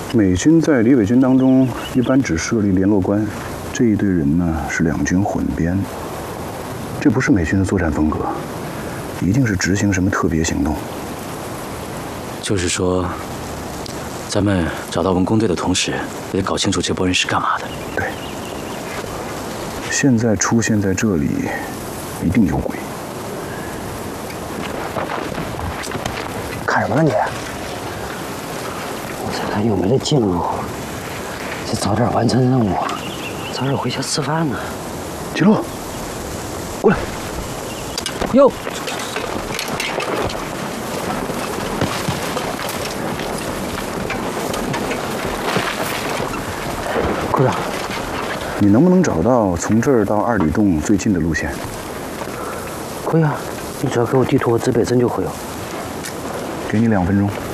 美军在李伟军当中一般只设立联络官，这一队人呢是两军混编，这不是美军的作战风格，一定是执行什么特别行动。 就是说，咱们找到文工队的同时，也得搞清楚这波人是干嘛的。 对，现在出现在这里，一定有鬼。 看什么呢你？我在看有没得进路，得早点完成任务，早点回家吃饭呢。 齐洛，过来。 哟。科长， 你能不能找到从这儿到2里洞最近的路线？ 可以啊，你只要给我地图和指北针就可以了。 给你2分钟。